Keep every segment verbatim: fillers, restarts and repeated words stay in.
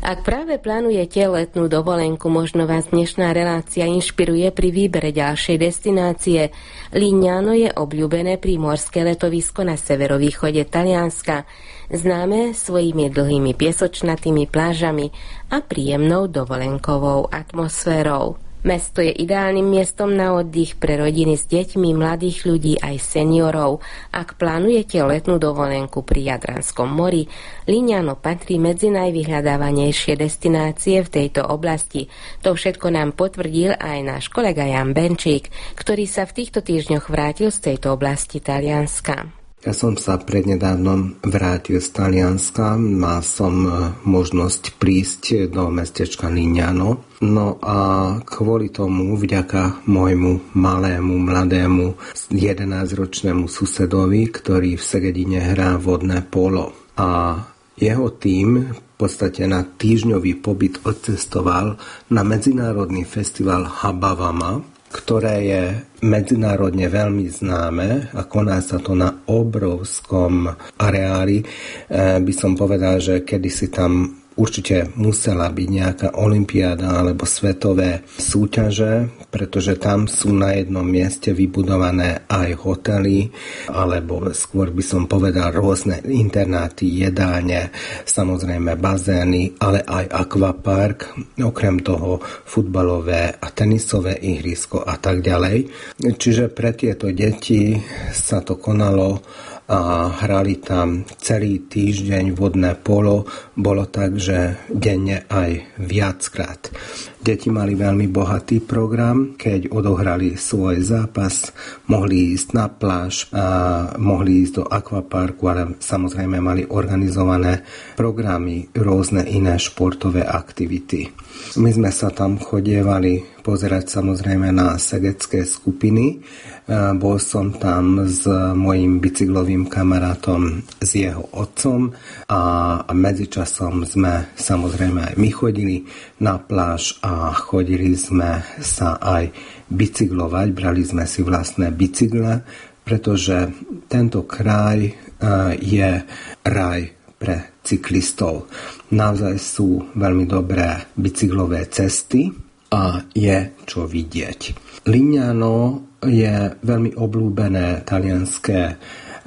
Ak práve plánujete letnú dovolenku, možno vás dnešná relácia inšpiruje pri výbere ďalšej destinácie. Lignano je obľúbené prímorské letovisko na severovýchode Talianska, známe svojimi dlhými piesočnatými plážami a príjemnou dovolenkovou atmosférou. Mesto je ideálnym miestom na oddych pre rodiny s deťmi, mladých ľudí aj seniorov. Ak plánujete letnú dovolenku pri Jadranskom mori, Lignano patrí medzi najvyhľadávanejšie destinácie v tejto oblasti. To všetko nám potvrdil aj náš kolega Jan Benčík, ktorý sa v týchto týždňoch vrátil z tejto oblasti Talianska. Ja som sa prednedávnom vrátil z Talianska, mal som možnosť prísť do mestečka Lignano. No a kvôli tomu, vďaka môjmu malému, mladému, jedenásťročnému susedovi, ktorý v Segedine hrá vodné polo. A jeho tím v podstate na týždňový pobyt odcestoval na medzinárodný festival Habavama, ktoré je medzinárodne veľmi známe a koná sa to na obrovskom areáli. E, by som povedal, že kedysi tam určite musela byť nejaká olympiáda alebo svetové súťaže, pretože tam sú na jednom mieste vybudované aj hotely, alebo skôr by som povedal rôzne internáty, jedálne, samozrejme bazény, ale aj akvapark, okrem toho futbalové a tenisové ihrisko a tak ďalej. Čiže pre tieto deti sa to konalo a hrali tam celý týždeň vodné polo. Bolo tak, že denne aj viackrát. Deti mali veľmi bohatý program. Keď odohrali svoj zápas, mohli ísť na pláž a mohli ísť do akvaparku, ale samozrejme mali organizované programy, rôzne iné športové aktivity. My sme sa tam chodievali pozerať samozrejme na segedské skupiny. Bol som tam s mojím bicyklovým kamarátom, s jeho otcom a medzičasom sme samozrejme aj my chodili na pláž a chodili sme sa aj bicyklovať, brali sme si vlastné bicykle, pretože tento kraj je raj pre cyklistov. Naozaj sú veľmi dobré bicyklové cesty a je čo vidieť. Lignano je veľmi obľúbené talianské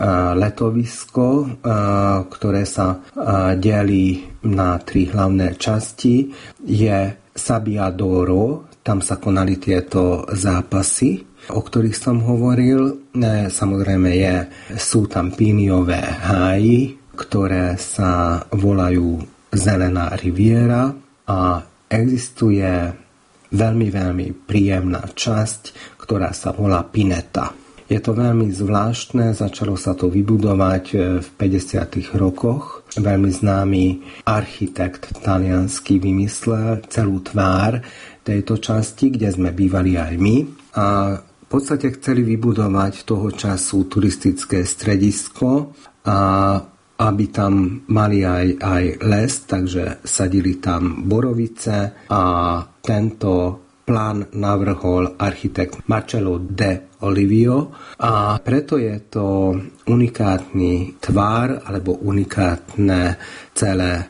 letovisko, ktoré sa delí na tri hlavné časti. Je Sabbia d'Oro, tam sa konali tieto zápasy, o ktorých som hovoril. Samozrejme je, sú tam píniové háji, ktoré sa volajú Zelená riviera a existuje veľmi, veľmi príjemná časť, ktorá sa volá Pineta. Je to veľmi zvláštne, začalo sa to vybudovať v päťdesiatych rokoch. Veľmi známy architekt taliansky vymyslel celú tvár tejto časti, kde sme bývali aj my. A v podstate chceli vybudovať toho času turistické stredisko a aby tam mali aj, aj les, takže sadili tam borovice a tento plán navrhol architekt Marcello de Olivio a preto je to unikátny tvár alebo unikátne celé e,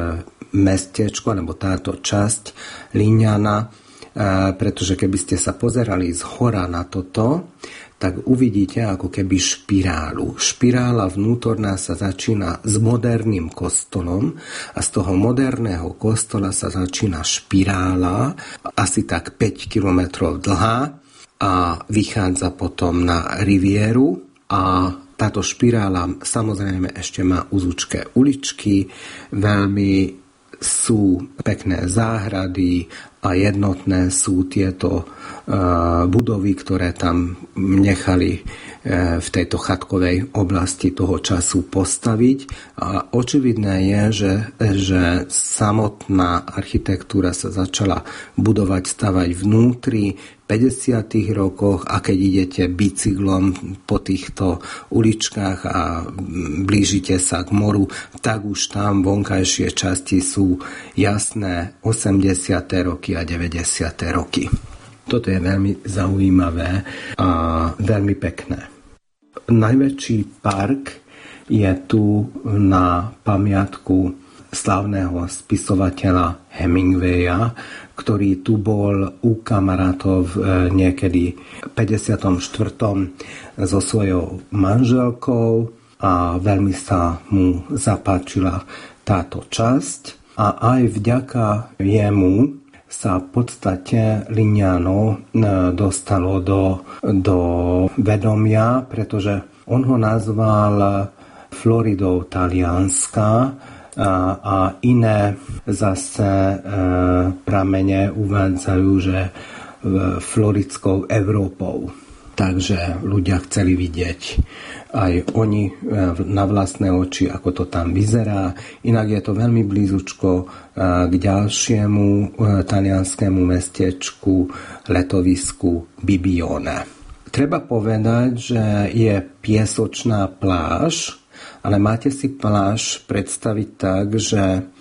mestečko alebo táto časť Lignana, e, pretože keby ste sa pozerali z hora na toto, tak uvidíte ako keby špirálu. Špirála vnútorná sa začína s moderným kostolom a z toho moderného kostola sa začína špirála, asi tak päť kilometrov dlhá a vychádza potom na rivieru a táto špirála samozrejme ešte má uzučké uličky, veľmi sú pekné záhrady a jednotné sú tieto uh, budovy, ktoré tam nechali uh, v tejto chatkovej oblasti toho času postaviť. A očividné je, že, že samotná architektúra sa začala budovať, stavať vnútri päťdesiatych rokoch a keď idete bicyklom po týchto uličkách a blížite sa k moru, tak už tam vonkajšie časti sú jasné osemdesiate roky a deväťdesiate roky. Toto je veľmi zaujímavé a veľmi pekné. Najväčší park je tu na pamiatku slávneho spisovateľa Hemingwaya, ktorý tu bol u kamarátov niekedy v päťdesiatom štvrtom so svojou manželkou a veľmi sa mu zapáčila táto časť a aj vďaka jemu sa v podstate Lignano dostalo do, do vedomia, pretože on ho nazval Floridou Talianska a, a iné zase e, pramene uvádzajú, že Floridskou Európou. Takže ľudia chceli vidieť aj oni na vlastné oči, ako to tam vyzerá. Inak je to veľmi blízučko k ďalšiemu talianskému mestečku, letovisku Bibione. Treba povedať, že je piesočná pláž, ale máte si pláž predstaviť tak, že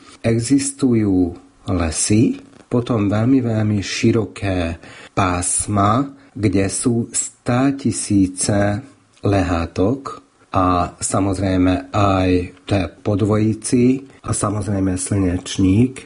existujú lesy, potom veľmi, veľmi široké pásma, kde sú státisíce lehátok a samozrejme aj to je podvojíci a samozrejme slnečník,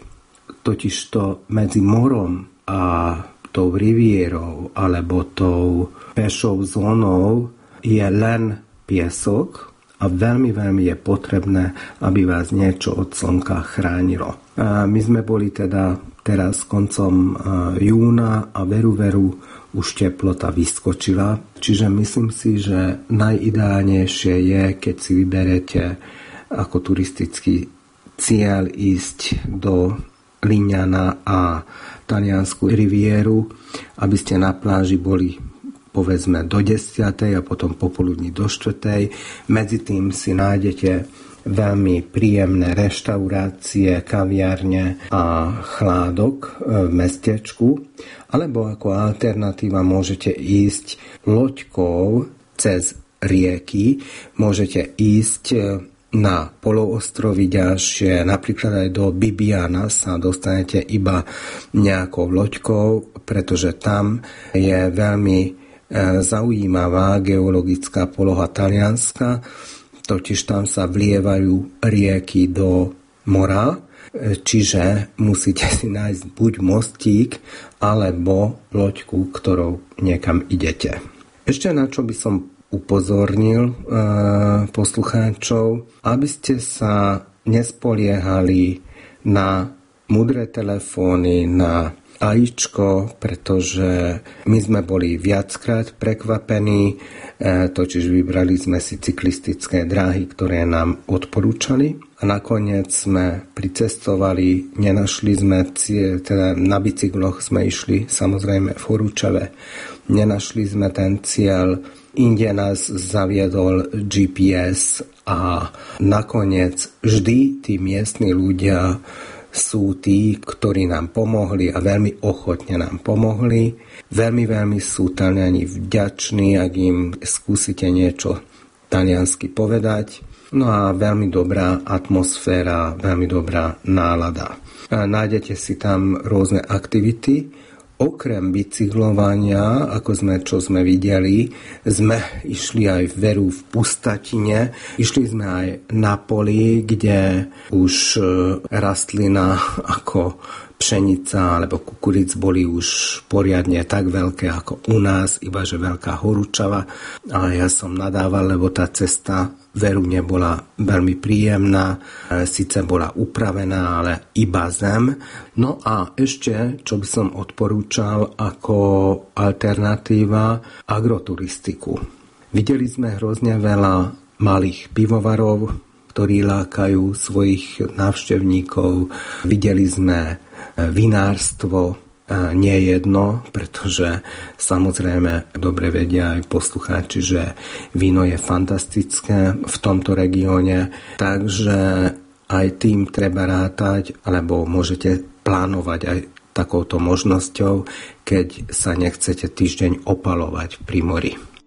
totižto medzi morom a tou rivierou alebo tou pešou zónou je len piesok a veľmi, veľmi je potrebné, aby vás niečo od slnka chránilo. A my sme boli teda teraz koncom júna a veru, veru už teplota vyskočila. Čiže myslím si, že najideálnejšie je, keď si vyberete ako turistický cieľ ísť do Lignana a taliansku rivieru, aby ste na pláži boli povedzme do desiatej a potom popoludní do štvrtej. Medzi tým si nájdete veľmi príjemné reštaurácie, kaviárne a chládok v mestečku. Alebo ako alternatíva môžete ísť loďkou cez rieky, môžete ísť na poloostrovy ďalšie, napríklad aj do Bibbiena sa dostanete iba nejakou loďkou, pretože tam je veľmi zaujímavá geologická poloha Talianska, totiž tam sa vlievajú rieky do mora, čiže musíte si nájsť buď mostík, alebo loďku, ktorou niekam idete. Ešte na čo by som upozornil e, poslucháčov, aby ste sa nespoliehali na mudré telefóny, na AIčko, pretože my sme boli viackrát prekvapení, e, totiž vybrali sme si cyklistické dráhy, ktoré nám odporúčali a nakoniec sme pricestovali, nenašli sme cieľ, teda na bicykloch sme išli samozrejme v Horúčave, nenašli sme ten cieľ, inde nás zaviedol gé pé es a nakoniec vždy tí miestni ľudia sú tí, ktorí nám pomohli a veľmi ochotne nám pomohli. Veľmi, veľmi sú Taliani vďační, ak im skúsite niečo taliansky povedať. No a veľmi dobrá atmosféra, veľmi dobrá nálada. A nájdete si tam rôzne aktivity. Okrem bicyklovania, ako sme, čo sme videli, sme išli aj veru v pustatine, išli sme aj na poli, kde už rastlina ako pšenica alebo kukuric boli už poriadne tak veľké ako u nás, iba že veľká horúčava. A ja som nadával, lebo tá cesta veru nebola veľmi príjemná, síce bola upravená, ale iba zem. No a ešte, čo by som odporúčal ako alternatíva, agroturistiku. Videli sme hrozne veľa malých pivovarov, ktorí lákajú svojich návštevníkov. Videli sme vinárstvo, nie jedno, pretože samozrejme dobre vedia aj poslucháči, že víno je fantastické v tomto regióne, takže aj tým treba rátať, alebo môžete plánovať aj takouto možnosťou, keď sa nechcete týždeň opalovať pri mori.